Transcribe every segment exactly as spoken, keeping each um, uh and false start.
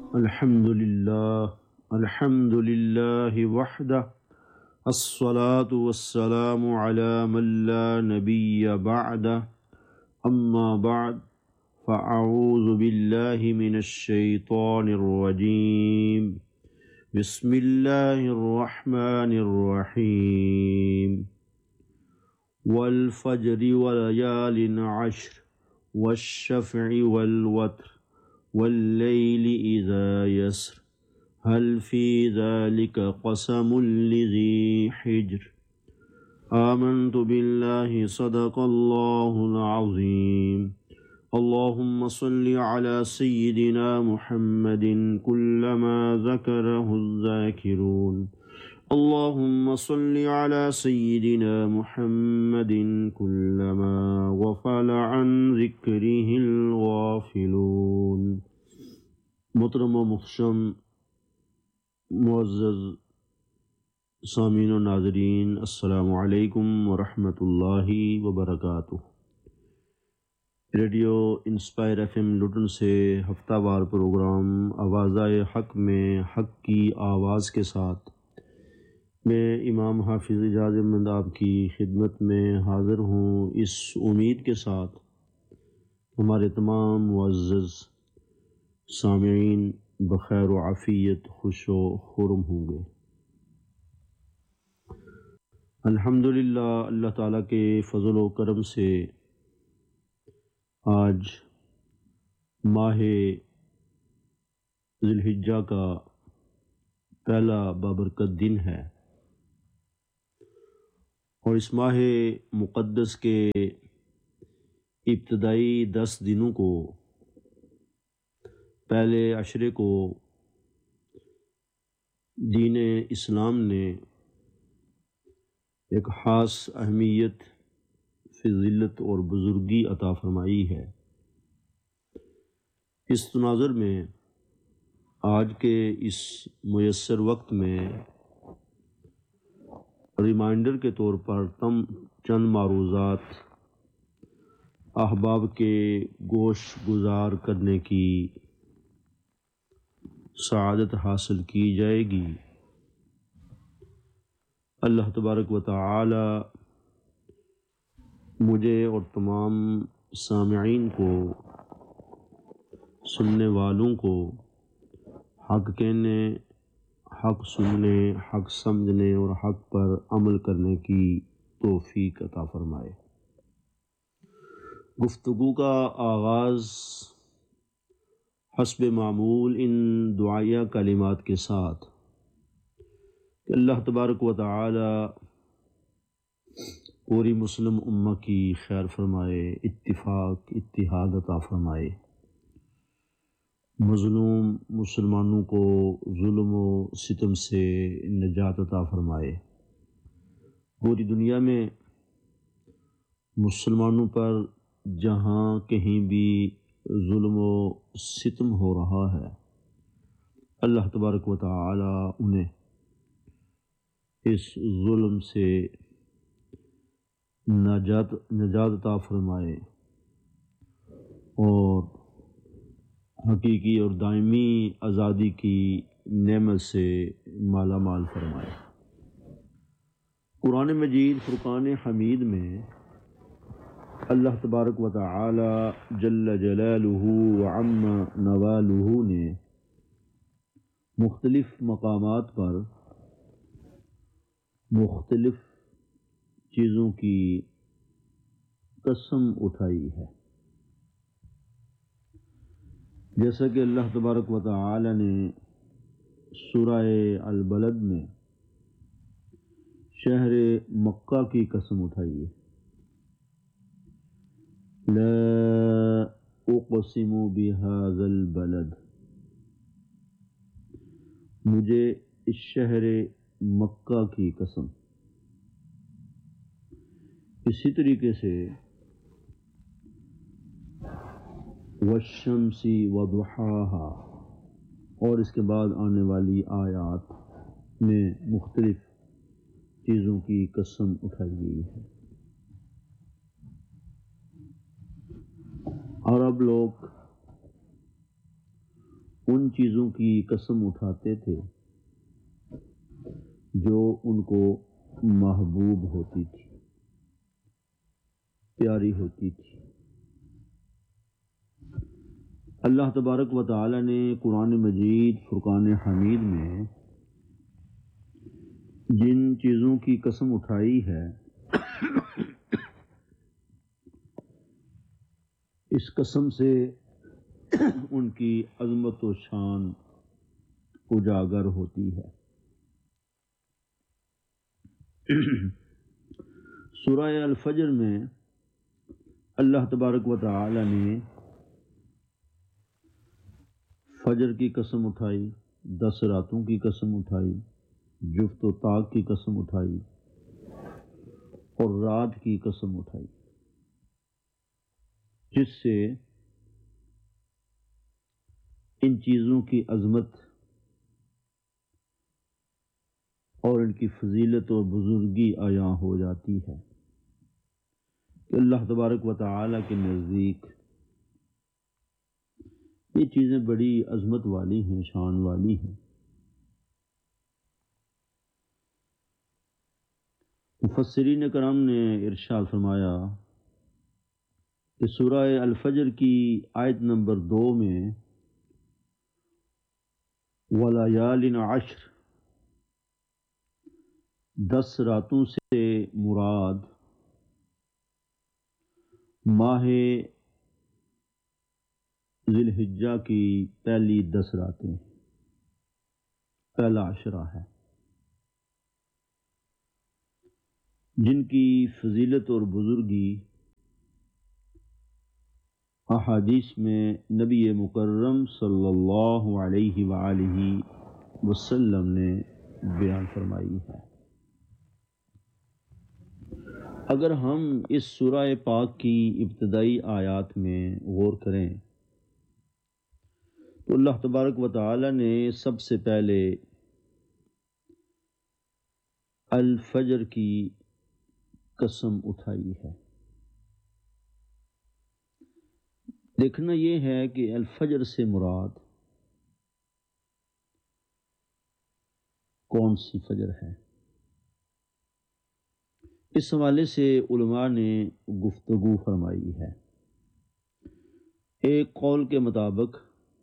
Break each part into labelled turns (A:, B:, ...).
A: الحمد لله الحمد لله وحده الصلاة والسلام على من لا نبي بعده أما بعد فأعوذ بالله من الشيطان الرجيم بسم الله الرحمن الرحيم والفجر وليال عشر والشفع والوتر والليل إذا يسر هل في ذلك قسم لذي حجر آمنت بالله صدق الله العظيم اللهم صل على سيدنا محمد كلما ذكره الذاكرون اللهم صل على سيدنا محمد كلما غفل عن ذكره الغافلون۔ محترم و محتشم معزز سامعین و ناظرین، السلام علیکم ورحمۃ اللہ وبرکاتہ۔ Radio inspire F M Lytton سے ہفتہ وار پروگرام آوازۂ حق میں حق کی آواز کے ساتھ میں امام حافظ اعجاز احمد آپ کی خدمت میں حاضر ہوں، اس امید کے ساتھ ہمارے تمام معزز سامعین بخیر و عافیت خوش و خرم ہوں گے۔ الحمدللہ اللہ تعالیٰ کے فضل و کرم سے آج ماہ ذی الحجہ کا پہلا بابرکت دن ہے، اور اس ماہ مقدس کے ابتدائی دس دنوں کو، پہلے عشرے کو دین اسلام نے ایک خاص اہمیت، فضیلت اور بزرگی عطا فرمائی ہے۔ اس تناظر میں آج کے اس میسر وقت میں ریمائنڈر کے طور پر تم چند معروضات احباب کے گوش گزار کرنے کی سعادت حاصل کی جائے گی۔ اللہ تبارک و تعالی مجھے اور تمام سامعین کو، سننے والوں کو حق کہنے، حق سننے، حق سمجھنے اور حق پر عمل کرنے کی توفیق عطا فرمائے۔ گفتگو کا آغاز حسب معمول ان دعائیہ کلمات کے ساتھ کہ اللہ تبارک و تعالی پوری مسلم امہ کی خیر فرمائے، اتفاق اتحاد عطا فرمائے، مظلوم مسلمانوں کو ظلم و ستم سے نجات عطا فرمائے، پوری دنیا میں مسلمانوں پر جہاں کہیں بھی ظلم و ستم ہو رہا ہے، اللہ تبارک و تعالی انہیں اس ظلم سے نجات نجات عطا فرمائے اور حقیقی اور دائمی آزادی کی نعمت سے مالا مال فرمائے۔ قرآن مجید فرقان حمید میں اللہ تبارک و تعالی جل جلالہ وعم نوالہ نے مختلف مقامات پر مختلف چیزوں کی قسم اٹھائی ہے، جیسا کہ اللہ تبارک و تعالی نے سورہ البلد میں شہر مکہ کی قسم اٹھائی ہے، لا اقسم بہذا البلد، مجھے اس شہر مکہ کی قسم۔ اسی طریقے سے والشمس وضحاہا، اور اس کے بعد آنے والی آیات میں مختلف چیزوں کی قسم اٹھائی گئی ہے۔ عرب لوگ ان چیزوں کی قسم اٹھاتے تھے جو ان کو محبوب ہوتی تھی، پیاری ہوتی تھی۔ اللہ تبارک و تعالی نے قرآن مجید فرقان حمید میں جن چیزوں کی قسم اٹھائی ہے، اس قسم سے ان کی عظمت و شان اجاگر ہوتی ہے۔ سورہ الفجر میں اللہ تبارک و تعالی نے فجر کی قسم اٹھائی، دس راتوں کی قسم اٹھائی، جفت و طاق کی قسم اٹھائی اور رات کی قسم اٹھائی، جس سے ان چیزوں کی عظمت اور ان کی فضیلت اور بزرگی عیاں ہو جاتی ہے کہ اللہ تبارک و تعالی کے نزدیک یہ چیزیں بڑی عظمت والی ہیں، شان والی ہیں۔ مفسرین کرام نے ارشاد فرمایا کہ سورہ الفجر کی آیت نمبر دو میں وَلَيَالٍ عَشْرٍ، دس راتوں سے مراد ماہ ذی الحجہ کی پہلی دس راتیں، پہلا عشرہ ہے، جن کی فضیلت اور بزرگی احادیث میں نبی مکرم صلی اللہ علیہ وآلہ وسلم نے بیان فرمائی ہے۔ اگر ہم اس سورہ پاک کی ابتدائی آیات میں غور کریں تو اللہ تبارک و تعالی نے سب سے پہلے الفجر کی قسم اٹھائی ہے۔ دیکھنا یہ ہے کہ الفجر سے مراد کون سی فجر ہے۔ اس حوالے سے علماء نے گفتگو فرمائی ہے۔ ایک قول کے مطابق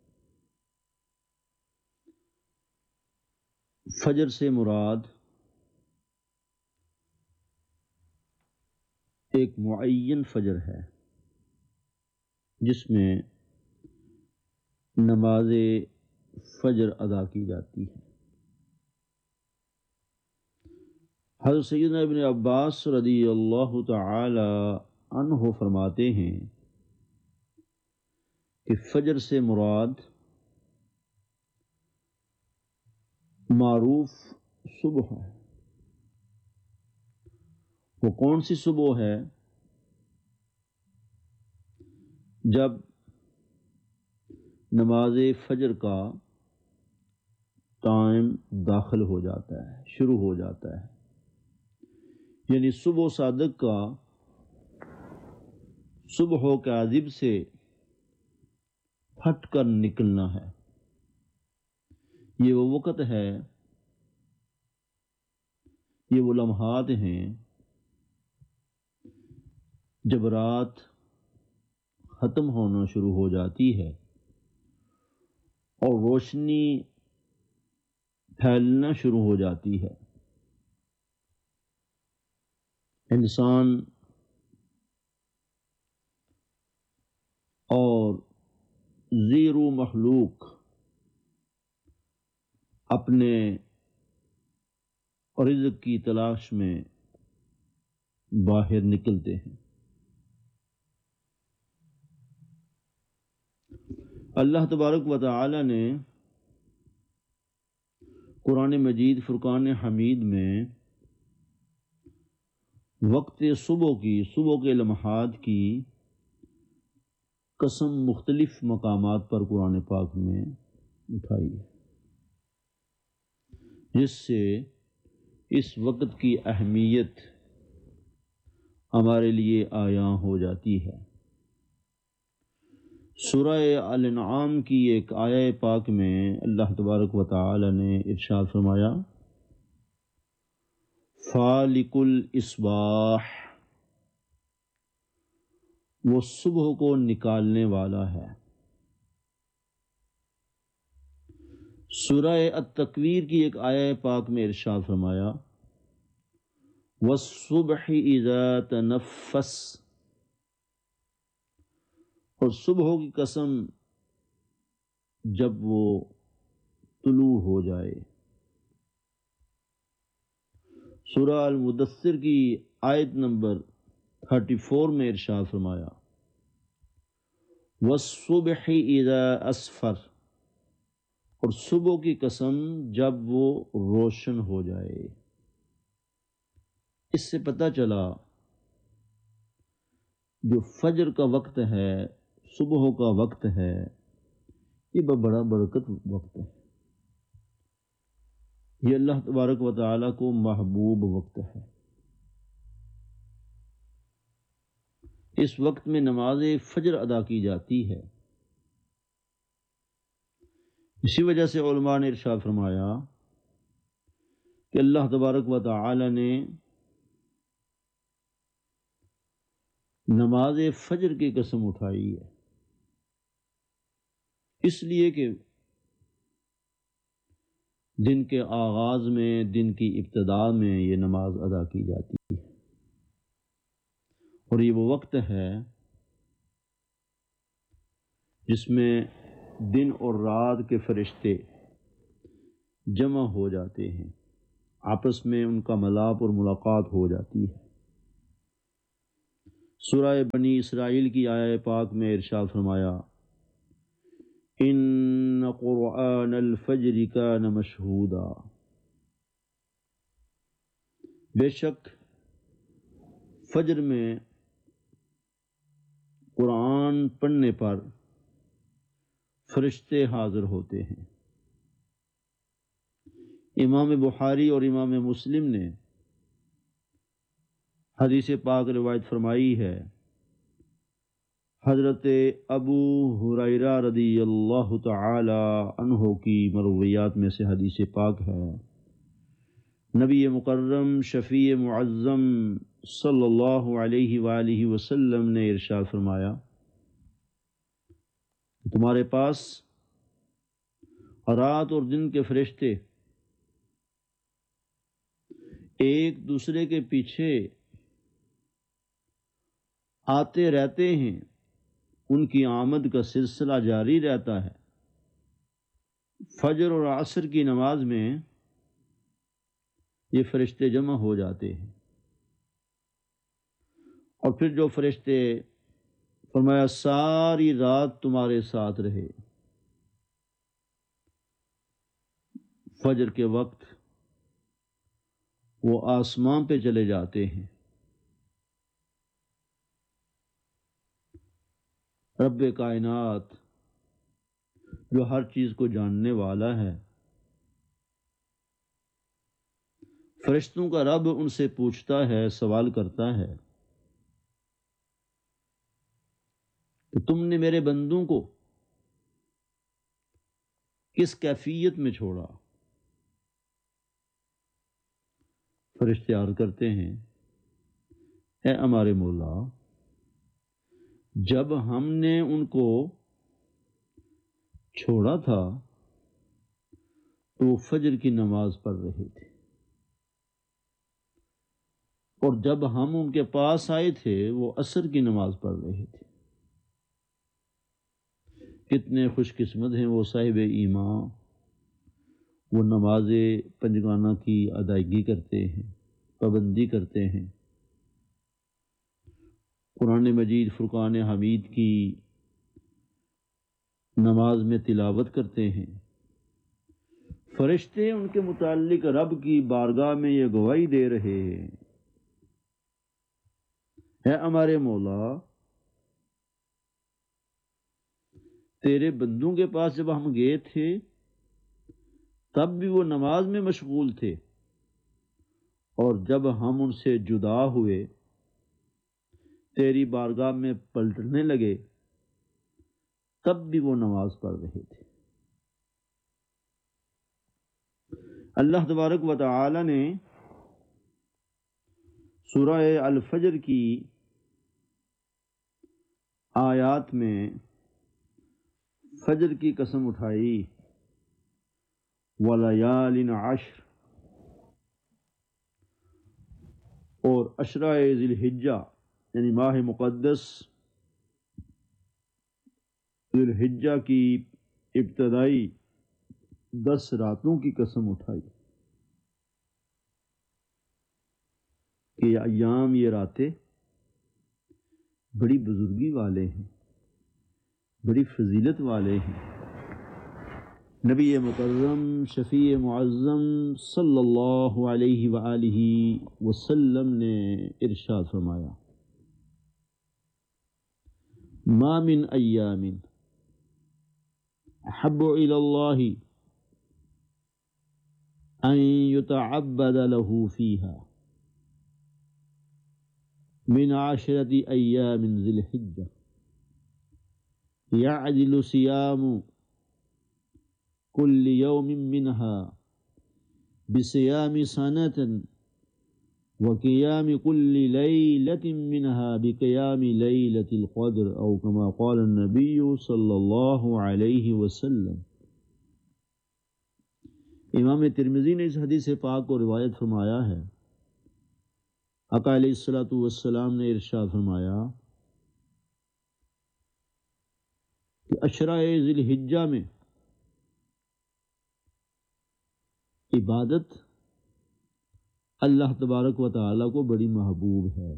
A: فجر سے مراد ایک معین فجر ہے جس میں نماز فجر ادا کی جاتی ہے۔ حضرت سیدنا ابن عباس رضی اللہ تعالی عنہ فرماتے ہیں کہ فجر سے مراد معروف صبح ہے۔ وہ کون سی صبح ہے؟ جب نماز فجر کا ٹائم داخل ہو جاتا ہے، شروع ہو جاتا ہے، یعنی صبح صادق کا صبح و کاذب سے ہٹ کر نکلنا ہے۔ یہ وہ وقت ہے، یہ وہ لمحات ہیں جب رات ختم ہونا شروع ہو جاتی ہے اور روشنی پھیلنا شروع ہو جاتی ہے۔ انسان اور زیرو مخلوق اپنے رزق کی تلاش میں باہر نکلتے ہیں۔ اللہ تبارک و تعالی نے قرآن مجید فرقان حمید میں وقت صبح کی، صبح کے لمحات کی قسم مختلف مقامات پر قرآن پاک میں اٹھائی ہے، جس سے اس وقت کی اہمیت ہمارے لیے عیاں ہو جاتی ہے۔ سورہ الانعام کی ایک آیہ پاک میں اللہ تبارک و تعالی نے ارشاد فرمایا فالق الاصباح، وہ صبح کو نکالنے والا ہے۔ سورہ التکویر کی ایک آیہ پاک میں ارشاد فرمایا والصبح اذا تنفس، اور صبح کی قسم جب وہ طلوع ہو جائے۔ سورہ المدثر کی آیت نمبر چوتیس میں ارشاد فرمایا والصبح اذا اسفر، اور صبح کی قسم جب وہ روشن ہو جائے۔ اس سے پتہ چلا جو فجر کا وقت ہے، صبح کا وقت ہے، یہ بڑا برکت وقت ہے، یہ اللہ تبارک و تعالیٰ کو محبوب وقت ہے۔ اس وقت میں نماز فجر ادا کی جاتی ہے۔ اسی وجہ سے علماء نے ارشاد فرمایا کہ اللہ تبارک و تعالی نے نماز فجر کی قسم اٹھائی ہے، اس لیے کہ دن کے آغاز میں، دن کی ابتدا میں یہ نماز ادا کی جاتی ہے، اور یہ وہ وقت ہے جس میں دن اور رات کے فرشتے جمع ہو جاتے ہیں، آپس میں ان کا ملاپ اور ملاقات ہو جاتی ہے۔ سورہ بنی اسرائیل کی آیہ پاک میں ارشاد فرمایا ان قرآن الفجر کان مشہودا، بے شک فجر میں قرآن پڑھنے پر فرشتے حاضر ہوتے ہیں۔ امام بخاری اور امام مسلم نے حدیث پاک روایت فرمائی ہے، حضرت ابو ہریرہ رضی اللہ تعالی عنہ کی مرویات میں سے حدیث پاک ہے، نبی مکرم شفیع معظم صلی اللہ علیہ وآلہ وسلم نے ارشاد فرمایا تمہارے پاس رات اور دن کے فرشتے ایک دوسرے کے پیچھے آتے رہتے ہیں، ان کی آمد کا سلسلہ جاری رہتا ہے۔ فجر اور عصر کی نماز میں یہ فرشتے جمع ہو جاتے ہیں، اور پھر جو فرشتے فرمایا ساری رات تمہارے ساتھ رہے، فجر کے وقت وہ آسمان پہ چلے جاتے ہیں۔ رب کائنات جو ہر چیز کو جاننے والا ہے، فرشتوں کا رب ان سے پوچھتا ہے، سوال کرتا ہے کہ تم نے میرے بندوں کو کس کیفیت میں چھوڑا؟ فرشتے عرض کرتے ہیں اے ہمارے مولا، جب ہم نے ان کو چھوڑا تھا تو وہ فجر کی نماز پڑھ رہے تھے، اور جب ہم ان کے پاس آئے تھے وہ عصر کی نماز پڑھ رہے تھے۔ کتنے خوش قسمت ہیں وہ صاحب ایمان، وہ نماز پنجگانہ کی ادائیگی کرتے ہیں، پابندی کرتے ہیں، قرآن مجید فرقان حمید کی نماز میں تلاوت کرتے ہیں۔ فرشتے ان کے متعلق رب کی بارگاہ میں یہ گواہی دے رہے ہیں اے ہمارے مولا، تیرے بندوں کے پاس جب ہم گئے تھے تب بھی وہ نماز میں مشغول تھے، اور جب ہم ان سے جدا ہوئے تیری بارگاہ میں پلٹنے لگے تب بھی وہ نماز پڑھ رہے تھے۔ اللہ تبارک و تعالی نے سورہ الفجر کی آیات میں فجر کی قسم اٹھائی، وَلَيَالٍ عَشْرٍ، اور عشرہ ذی الحجہ یعنی ماہ مقدس ذی الحجہ کی ابتدائی دس راتوں کی قسم اٹھائی کہ یہ ایام، یہ راتیں بڑی بزرگی والے ہیں، بڑی فضیلت والے ہیں۔ نبی مکرم شفیع معظم صلی اللہ علیہ وآلہ وسلم نے ارشاد فرمایا، ما من ایام احب الی اللہ ان یتعبد له فیہا من عشرة ایام ذی الحجہ یعدل صیام کل یوم منها بصیام سنة وقیام کل لیلة منها بقیام لیلة القدر او کما قال النبی صلی اللہ علیہ وسلم۔ امام ترمذی نے اس حدیث پاک کو روایت فرمایا ہے، آقا علیہ الصلوۃ والسلام نے ارشاد فرمایا کہ عشرہ ذی الحجہ میں عبادت اللہ تبارک و تعالیٰ کو بڑی محبوب ہے۔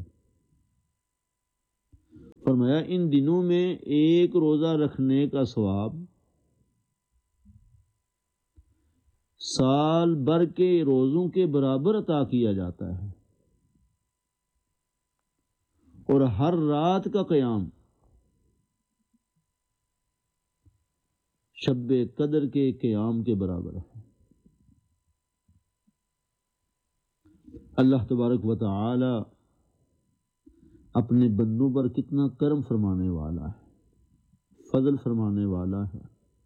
A: فرمایا ان دنوں میں ایک روزہ رکھنے کا ثواب سال بھر کے روزوں کے برابر عطا کیا جاتا ہے، اور ہر رات کا قیام شب قدر کے قیام کے برابر ہے۔ اللہ تبارک و تعالی اپنے بندوں پر کتنا کرم فرمانے والا ہے، فضل فرمانے والا ہے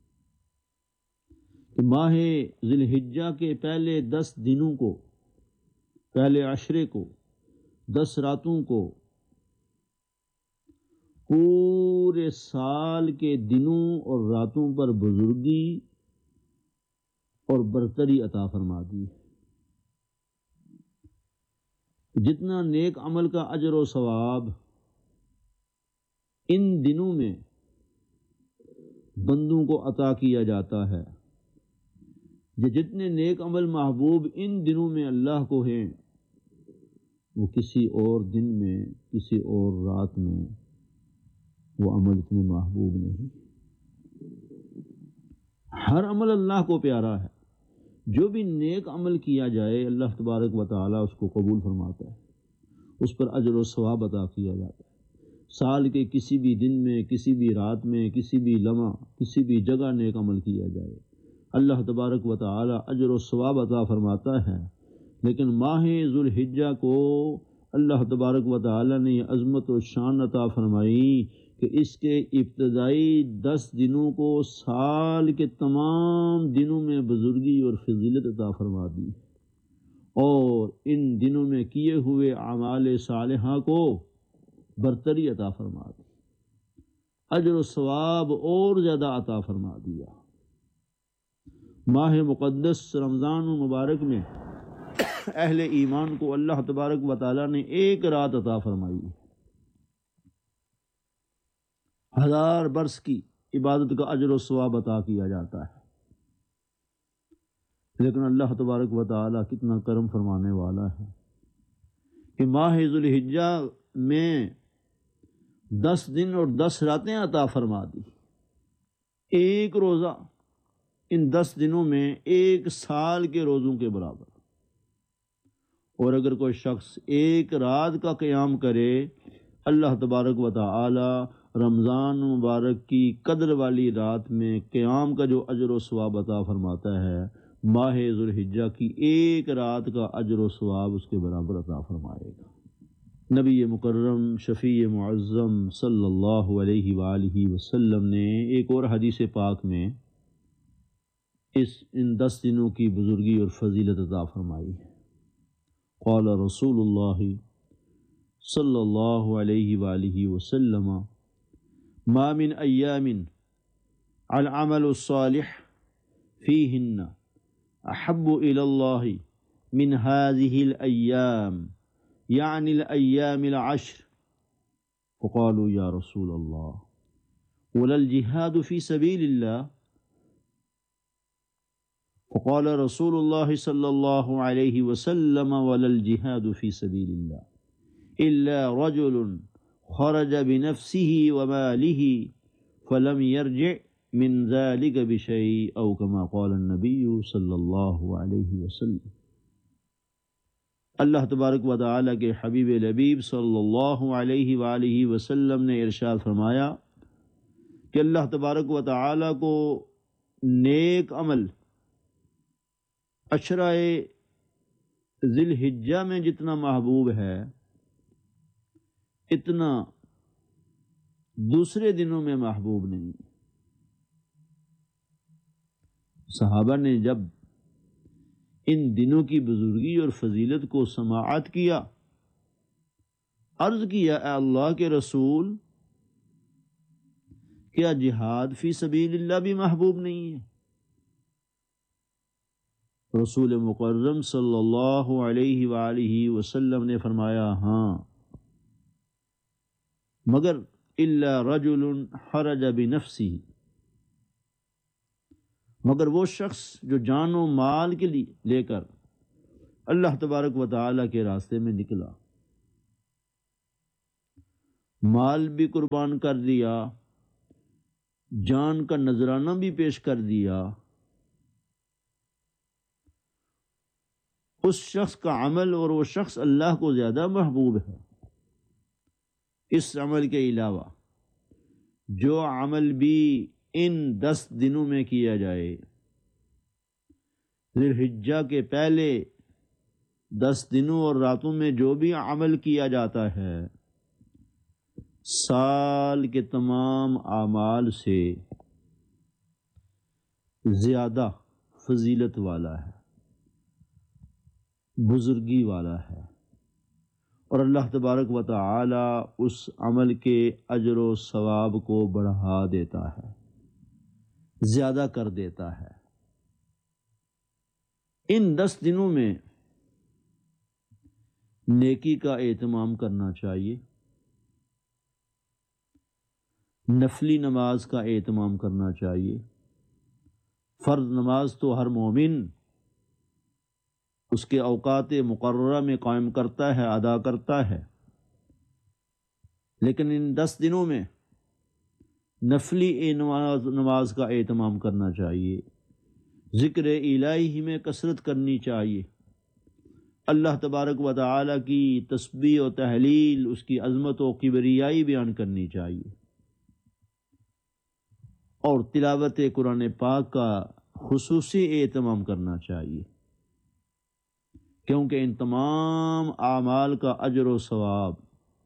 A: کہ ماہ ذی الحجہ کے پہلے دس دنوں کو، پہلے عشرے کو، دس راتوں کو پورے سال کے دنوں اور راتوں پر بزرگی اور برتری عطا فرما دی ہے۔ جتنا نیک عمل کا اجر و ثواب ان دنوں میں بندوں کو عطا کیا جاتا ہے، یہ جتنے نیک عمل محبوب ان دنوں میں اللہ کو ہیں، وہ کسی اور دن میں، کسی اور رات میں وہ عمل اتنے محبوب نہیں۔ ہر عمل اللہ کو پیارا ہے، جو بھی نیک عمل کیا جائے اللہ تبارک و تعالیٰ اس کو قبول فرماتا ہے، اس پر اجر و ثواب عطا کیا جاتا ہے۔ سال کے کسی بھی دن میں، کسی بھی رات میں، کسی بھی لمحہ، کسی بھی جگہ نیک عمل کیا جائے اللہ تبارک و تعالیٰ اجر و ثواب عطا فرماتا ہے۔ لیکن ماہ ذو الحجہ کو اللہ تبارک و تعالیٰ نے یہ عظمت و شان عطا فرمائی کہ اس کے ابتدائی دس دنوں کو سال کے تمام دنوں میں بزرگی اور فضیلت عطا فرما دی، اور ان دنوں میں کیے ہوئے اعمال صالحہ کو برتری عطا فرما دی، اجر و ثواب اور زیادہ عطا فرما دیا۔ ماہ مقدس رمضان مبارک میں اہل ایمان کو اللہ تبارک و تعالیٰ نے ایک رات عطا فرمائی، ہزار برس کی عبادت کا اجر و ثواب عطا کیا جاتا ہے۔ لیکن اللہ تبارک و تعالیٰ کتنا کرم فرمانے والا ہے کہ ماہ ذو الحجہ میں دس دن اور دس راتیں عطا فرما دی، ایک روزہ ان دس دنوں میں ایک سال کے روزوں کے برابر۔ اور اگر کوئی شخص ایک رات کا قیام کرے، اللہ تبارک و تعالی رمضان مبارک کی قدر والی رات میں قیام کا جو اجر و ثواب عطا فرماتا ہے، ماہ ذو الحجہ کی ایک رات کا اجر و ثواب اس کے برابر عطا فرمائے گا۔ نبی مکرم شفیع معظم صلی اللہ علیہ وآلہ وسلم نے ایک اور حدیث پاک میں اس ان دس دنوں کی بزرگی اور فضیلت عطا فرمائی ہے۔ قال رسول اللہ صلی اللہ علیہ وآلہ وسلم ما من ایام العمل الصالح فیہن احب الی اللہ من هذه الایام یعنی الایام العشر فقالوا یا رسول اللہ ولا الجہاد فی سبیل اللہ فقال رسول اللہ صلی اللہ علیہ وسلم ولا الجہاد فی سبیل اللہ الا رجل خرج بنفسه وماله فلم يرجع من ذلك بشيء او كما قال النبی صلی اللہ علیہ وسلم۔ اللہ تبارک و تعالی کے حبیب لبیب صلی اللہ علیہ وآلہ وسلم نے ارشاد فرمایا کہ اللہ تبارک و تعالی کو نیک عمل عشرہ ذی الحجہ میں جتنا محبوب ہے اتنا دوسرے دنوں میں محبوب نہیں۔ صحابہ نے جب ان دنوں کی بزرگی اور فضیلت کو سماعت کیا، عرض کیا اے اللہ کے رسول، کیا جہاد فی سبیل اللہ بھی محبوب نہیں ہے؟ رسول مکرم صلی اللہ علیہ وآلہ وسلم نے فرمایا ہاں، مگر الا رجل خرج بنفسہ، مگر وہ شخص جو جان و مال کے لیے لے کر اللہ تبارک و تعالی کے راستے میں نکلا، مال بھی قربان کر دیا، جان کا نذرانہ بھی پیش کر دیا، اس شخص کا عمل اور وہ شخص اللہ کو زیادہ محبوب ہے۔ اس عمل کے علاوہ جو عمل بھی ان دس دنوں میں کیا جائے، ذی الحجہ کے پہلے دس دنوں اور راتوں میں جو بھی عمل کیا جاتا ہے، سال کے تمام اعمال سے زیادہ فضیلت والا ہے، بزرگی والا ہے، اور اللہ تبارک و تعالی اس عمل کے اجر و ثواب کو بڑھا دیتا ہے، زیادہ کر دیتا ہے۔ ان دس دنوں میں نیکی کا اہتمام کرنا چاہیے، نفلی نماز کا اہتمام کرنا چاہیے۔ فرض نماز تو ہر مومن اس کے اوقات مقررہ میں قائم کرتا ہے، ادا کرتا ہے، لیکن ان دس دنوں میں نفلی نماز نماز کا اہتمام کرنا چاہیے، ذکر الہی میں کثرت کرنی چاہیے، اللہ تبارک و تعالی کی تسبیح و تحلیل، اس کی عظمت و کبریائی بیان کرنی چاہیے، اور تلاوت قرآن پاک کا خصوصی اہتمام کرنا چاہیے، کیونکہ ان تمام اعمال کا اجر و ثواب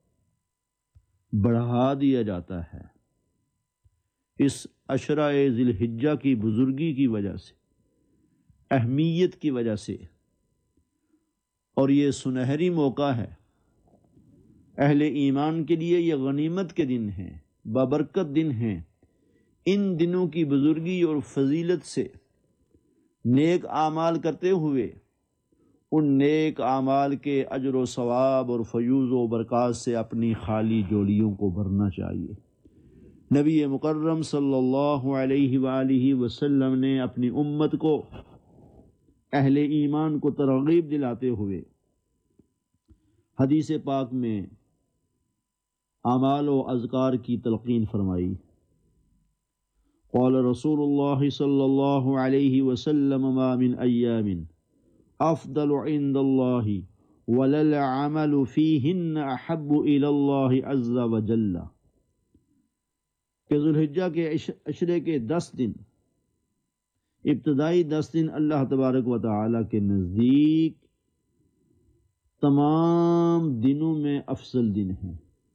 A: بڑھا دیا جاتا ہے اس عشرہ ذی الحجہ کی بزرگی کی وجہ سے، اہمیت کی وجہ سے۔ اور یہ سنہری موقع ہے، اہل ایمان کے لیے یہ غنیمت کے دن ہیں، بابرکت دن ہیں۔ ان دنوں کی بزرگی اور فضیلت سے نیک اعمال کرتے ہوئے ان نیک اعمال کے اجر و ثواب اور فیوز و برکات سے اپنی خالی جولیوں کو بھرنا چاہیے۔ نبی مکرم صلی اللہ علیہ وآلہ وسلم نے اپنی امت کو، اہل ایمان کو ترغیب دلاتے ہوئے حدیث پاک میں اعمال و اذکار کی تلقین فرمائی۔ قال رسول اللہ صلی اللہ علیہ وسلم ما من ایام افضل عند اللہ ولا العمل فیہن احب الی اللہ عز وجل، کہ ذی الحجہ کے عشرے کے دس دن، ابتدائی دس دن اللہ تبارک و تعالی کے نزدیک تمام دنوں میں افضل دن ہے،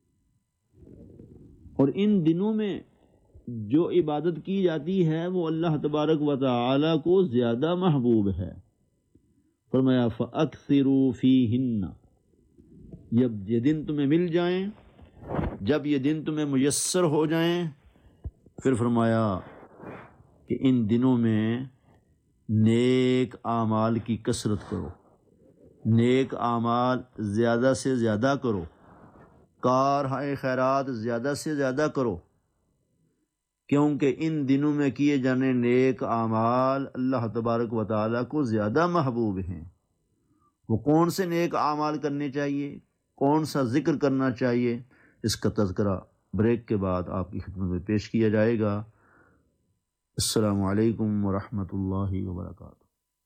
A: اور ان دنوں میں جو عبادت کی جاتی ہے وہ اللہ تبارک و تعالی کو زیادہ محبوب ہے۔ فرمایا فَأَكْثِرُوا فِيهِنَّ، جب یہ دن تمہیں مل جائیں، جب یہ دن تمہیں میسر ہو جائیں، پھر فرمایا کہ ان دنوں میں نیک اعمال کی کثرت کرو، نیک اعمال زیادہ سے زیادہ کرو، کارہائے خیرات زیادہ سے زیادہ کرو، کیونکہ ان دنوں میں کیے جانے نیک اعمال اللہ تبارک و تعالیٰ کو زیادہ محبوب ہیں۔ وہ کون سے نیک اعمال کرنے چاہیے، کون سا ذکر کرنا چاہیے، اس کا تذکرہ بریک کے بعد آپ کی خدمت میں پیش کیا جائے گا۔ السلام علیکم ورحمۃ اللہ وبرکاتہ۔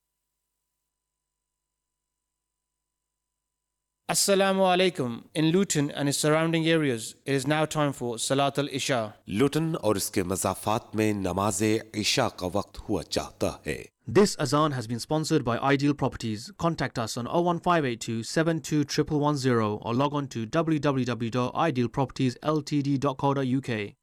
B: Assalamu alaikum. In Luton and its surrounding areas, it is now time for Salat al-Isha.
C: لوٹن اور اس کے مضافات میں نماز عشاء کا وقت ہوا چاہتا ہے۔
D: This azan has been sponsored by Ideal Properties. Contact us on oh one five eight two seven two one one one zero or log on to w w w dot ideal properties l t d dot co dot u k.